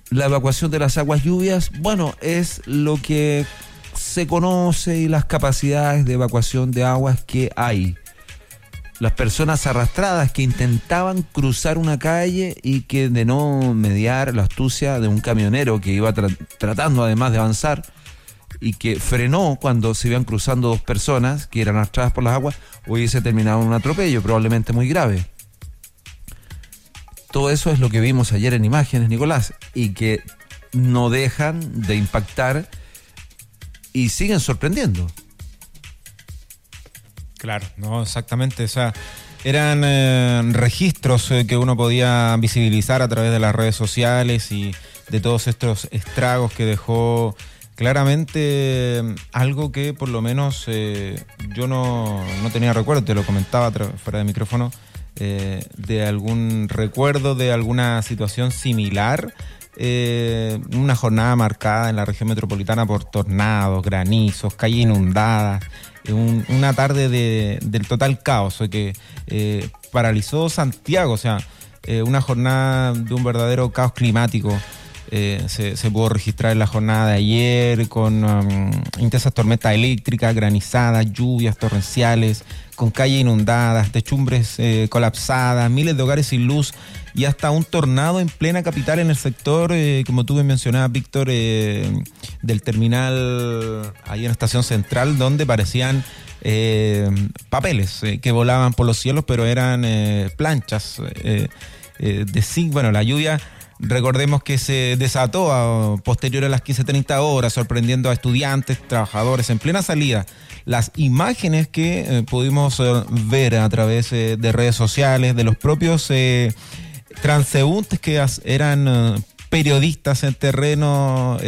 La evacuación de las aguas lluvias, bueno, es lo que se conoce y las capacidades de evacuación de aguas que hay. Las personas arrastradas que intentaban cruzar una calle y que, de no mediar la astucia de un camionero que iba tratando además de avanzar y que frenó cuando se iban cruzando dos personas que eran arrastradas por las aguas, hubiese terminado en un atropello probablemente muy grave. Todo eso es lo que vimos ayer en imágenes, Nicolás, y que no dejan de impactar y siguen sorprendiendo. Claro, no, exactamente. O sea, eran registros que uno podía visibilizar a través de las redes sociales y de todos estos estragos que dejó claramente algo que por lo menos yo no tenía recuerdo, te lo comentaba fuera de micrófono, de algún recuerdo de alguna situación similar. Una jornada marcada en la región metropolitana por tornados, granizos, calles inundadas, una tarde del total caos que paralizó Santiago, o sea, una jornada de un verdadero caos climático. Se pudo registrar en la jornada de ayer con intensas tormentas eléctricas, granizadas, lluvias torrenciales, con calles inundadas, techumbres colapsadas, miles de hogares sin luz y hasta un tornado en plena capital en el sector, como tú mencionabas, Víctor, del terminal ahí en Estación Central, donde parecían papeles que volaban por los cielos, pero eran planchas de zinc. Bueno, la lluvia, recordemos que se desató posterior a las 15:30 horas, sorprendiendo a estudiantes, trabajadores en plena salida. Las imágenes que pudimos ver a través de redes sociales, de los propios transeúntes que eran periodistas en terreno,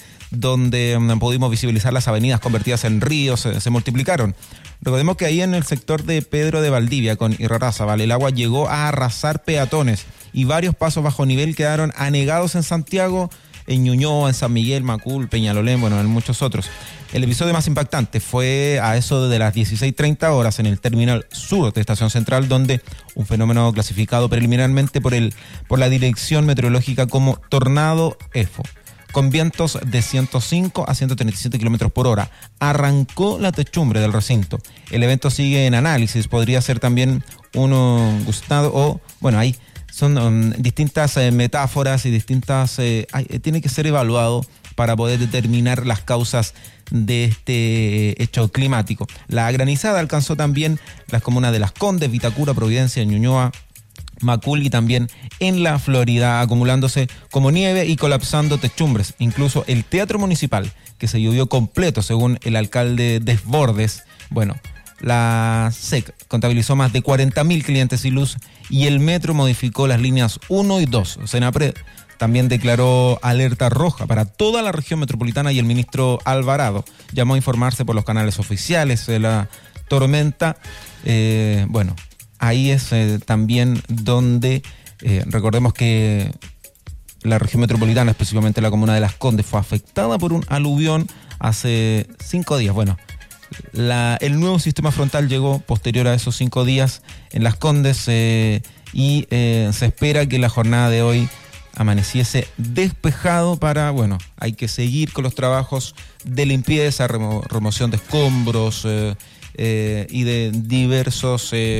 donde pudimos visibilizar las avenidas convertidas en ríos, se multiplicaron. Recordemos que ahí en el sector de Pedro de Valdivia, con Irarrázaval, el agua llegó a arrasar peatones y varios pasos bajo nivel quedaron anegados en Santiago, en Ñuñoa, en San Miguel, Macul, Peñalolén, bueno, en muchos otros. El episodio más impactante fue a eso de las 16:30 horas en el terminal sur de Estación Central, donde un fenómeno clasificado preliminarmente por la Dirección Meteorológica como tornado EFO, con vientos de 105 a 137 kilómetros por hora, arrancó la techumbre del recinto. El evento sigue en análisis, podría ser también un gustado o, bueno, ahí son distintas metáforas y distintas, tiene que ser evaluado para poder determinar las causas de este hecho climático. La granizada alcanzó también las comunas de Las Condes, Vitacura, Providencia, Ñuñoa, Macul y también en la Florida, acumulándose como nieve y colapsando techumbres. Incluso el Teatro Municipal, que se llovió completo según el alcalde Desbordes. Bueno, la SEC contabilizó más de 40.000 clientes sin luz y el metro modificó las líneas 1 y 2. Senapred también declaró alerta roja para toda la región metropolitana y el ministro Alvarado llamó a informarse por los canales oficiales de la tormenta. Bueno, ahí es también donde recordemos que la región metropolitana, específicamente la comuna de Las Condes, fue afectada por un aluvión hace 5 días. Bueno, el nuevo sistema frontal llegó posterior a esos 5 días en Las Condes y se espera que la jornada de hoy amaneciese despejado para, bueno, hay que seguir con los trabajos de limpieza, remoción de escombros y de diversos